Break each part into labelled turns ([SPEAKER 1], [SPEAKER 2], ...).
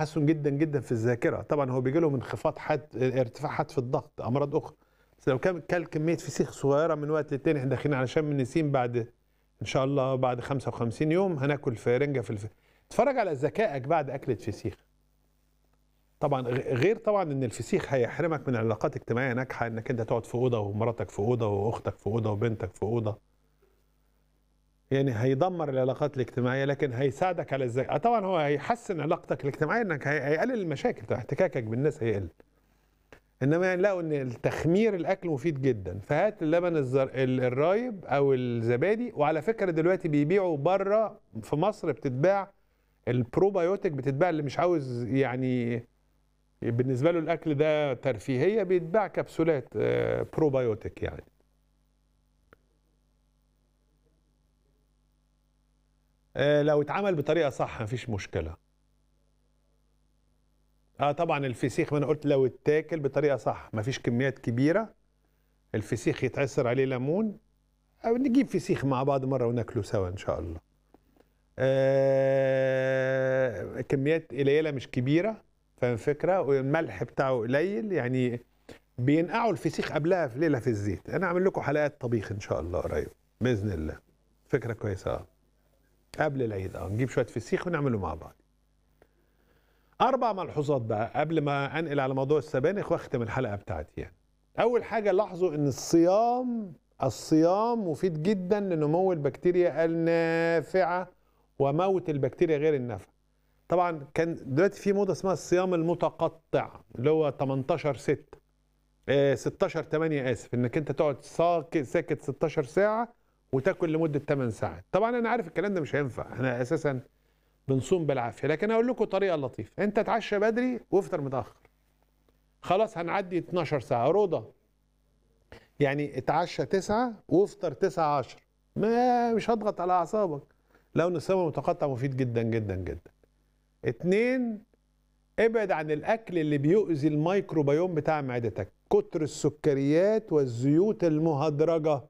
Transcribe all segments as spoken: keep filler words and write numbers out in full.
[SPEAKER 1] تحسن جدا جدا في الذاكره. طبعا هو بيجي له انخفاض حاد، ارتفاع حاد في الضغط، امراض اخرى. بس لو كان كل كميه فسيخ صغيره من وقت للتاني، احنا داخلين على شم النسيم بعد ان شاء الله بعد خمسة وخمسين يوم هناكل فرنجه في الف... اتفرج على ذكائك بعد اكله فسيخ. طبعا غير طبعا ان الفسيخ هيحرمك من علاقات اجتماعيه ناجحه، انك انت تقعد في اوضه ومراتك في اوضه واختك في اوضه وبنتك في اوضه. يعني هيدمر العلاقات الاجتماعيه، لكن هيساعدك على الذكاء. طبعا هو هيحسن علاقتك الاجتماعيه، انك هيقلل المشاكل، احتكاكك بالناس هيقل. انما يعني لقوا ان التخمير الاكل مفيد جدا، فهات اللبن الزر... الرايب او الزبادي. وعلى فكره دلوقتي بيبيعوا بره في مصر، بتتباع البروبايوتيك، بتتباع اللي مش عاوز يعني بالنسبه له الاكل ده ترفيهيه، بيتباع كبسولات بروبايوتيك يعني. لو اتعمل بطريقه صح مفيش مشكله. اه طبعا الفسيخ، ما انا قلت لو اتاكل بطريقه صح، مفيش كميات كبيره. الفسيخ يتعصر عليه ليمون، او نجيب فسيخ مع بعض مره وناكله سوا ان شاء الله. آه كميات قليله مش كبيره، فاهم الفكره؟ والملح بتاعه قليل، يعني بينقعوا الفسيخ قبلها في ليله في الزيت. انا اعمل لكم حلقات طبيخ ان شاء الله قريب باذن الله. فكره كويسه. اه قبل العيد اه نجيب شويه فسيخ ونعمله مع بعض. اربع ملحوظات بقى قبل ما انقل على موضوع السبانخ واختم الحلقه بتاعتي. يعني اول حاجه لاحظوا ان الصيام الصيام مفيد جدا لنمو البكتيريا النافعه وموت البكتيريا غير النافعه. طبعا كان دلوقتي في موضه اسمها الصيام المتقطع، اللي هو تمنتاشر ستة آه ستاشر تمانية اسف، انك انت تقعد ساكت ستاشر ساعه وتاكل لمده تمن ساعات. طبعا انا عارف الكلام ده مش هينفع، احنا اساسا بنصوم بالعافيه، لكن اقول لكم طريقه لطيفه. انت اتعشى بدري وافطر متاخر، خلاص هنعدي اتناشر ساعه رضا. يعني اتعشى تسعة وافطر تسعة عشرة، ما مش هضغط على اعصابك. لو ان الصيام المتقطع مفيد جدا جدا جدا. اتنين، ابعد عن الاكل اللي بيؤذي الميكروبيوم بتاع معدتك، كتر السكريات والزيوت المهدرجه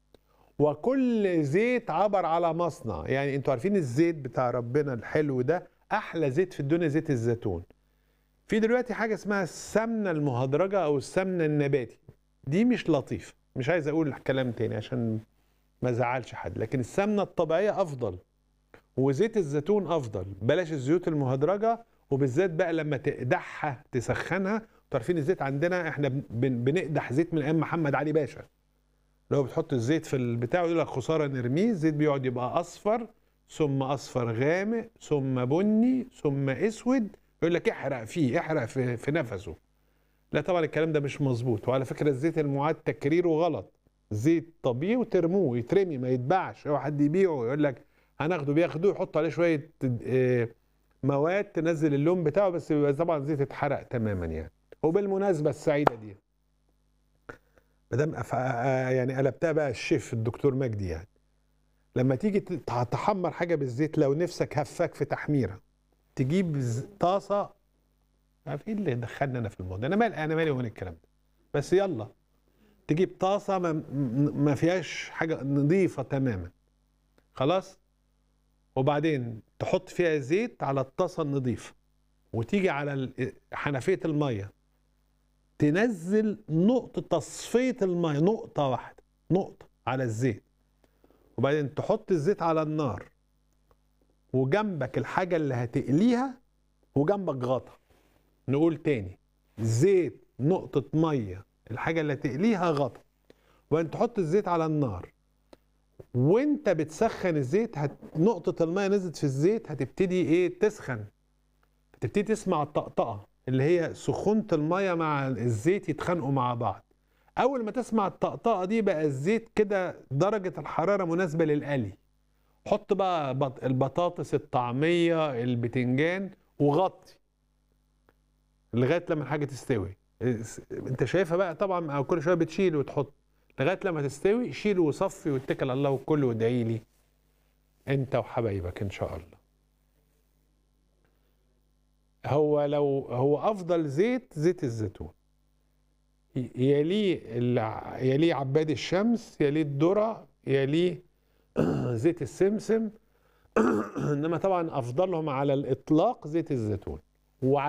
[SPEAKER 1] وكل زيت عبر على مصنع. يعني انتوا عارفين الزيت بتاع ربنا الحلو ده، احلى زيت في الدنيا زيت الزيتون. في دلوقتي حاجه اسمها السمنه المهدرجه او السمنه النباتي، دي مش لطيفه، مش عايز اقول كلام تاني عشان ما زعلش حد، لكن السمنه الطبيعيه افضل وزيت الزيتون افضل. بلاش الزيوت المهدرجه، وبالذات بقى لما تقدحها تسخنها. انتوا عارفين الزيت عندنا احنا بنقدح زيت من ايام محمد علي باشا، لو بتحط الزيت في البتاع يقول لك خساره نرميه. الزيت بيقعد يبقى اصفر، ثم اصفر غامق، ثم بني، ثم اسود، يقول لك احرق فيه، احرق في, في نفسه. لا طبعا الكلام ده مش مظبوط. وعلى فكره الزيت المعاد تكريره غلط، زيت طبيعي وترموه يترمي ما يتباعش. هو حد يبيعه يقول لك هناخده، بياخدوه يحطوا عليه شويه مواد تنزل اللون بتاعه، بس بيبقى طبعا زيت اتحرق تماما يعني. وبالمناسبه السعيده دي، ما دام يعني قلبتها بقى الشيف الدكتور مجدي، يعني لما تيجي تحمر حاجه بالزيت، لو نفسك هفاك في تحميره، تجيب طاسه. عارف ايه اللي دخلنا انا في الموضوع؟ انا مالي انا مالي ومن الكلام ده، بس يلا تجيب طاسه ما, ما فيهاش حاجه، نظيفه تماما خلاص، وبعدين تحط فيها زيت على الطاسه النظيفه، وتيجي على حنفيه الميه تنزل نقطه تصفيه الميه، نقطه واحده، نقطه على الزيت، وبعدين تحط الزيت على النار وجنبك الحاجه اللي هتقليها وجنبك غطا. نقول تاني، زيت، نقطة مية، الحاجة اللي هتقليها غطا، وبعدين تحط الزيت على النار. وانت بتسخن الزيت هت... نقطة المية نزلت في الزيت هتبتدي ايه؟ تسخن، هتبتدي تسمع الطقطقة اللي هي سخونة المية مع الزيت يتخانقوا مع بعض. اول ما تسمع الطقطقة دي بقى الزيت كده درجة الحرارة مناسبة للقلي. حط بقى البطاطس، الطعمية، البتنجان، وغطي لغايه لما الحاجه تستوي. انت شايفها بقى طبعا، كل شويه بتشيل وتحط لغايه لما تستوي. شيل وصفي واتكل على الله وكل، وادعي لي انت وحبايبك ان شاء الله. هو لو هو افضل زيت زيت الزيتون، يليه يليه عباد الشمس، يليه الذره، يليه زيت السمسم انما طبعا افضلهم على الاطلاق زيت الزيتون. وع